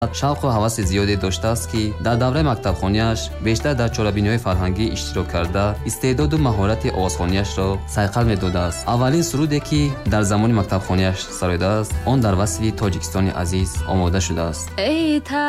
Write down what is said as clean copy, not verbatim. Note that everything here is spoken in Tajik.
шавқу ҳаваси зиёде доштааст, ки дар давраи мактабхониаш бештар дар чорабиниҳои фарҳангӣ иштирок карда, истеъдоду маҳорати овозхониашро сайқал медодааст. Аввалин суруде, ки дар замони мактабхониаш сар ёдааст, он дар васфи Тоҷикистони азиз омода шудааст.